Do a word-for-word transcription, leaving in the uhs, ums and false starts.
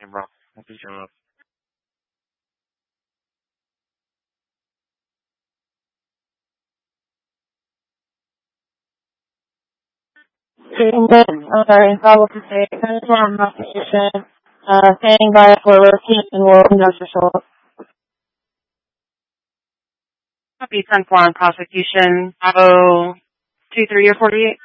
second, bro. I'll pick you up. Saying that, I'm sorry, follow to say, kind of more prosecution, uh, standing by for repeat and will industrial. Copy ten four on prosecution, oh two three or forty-eight.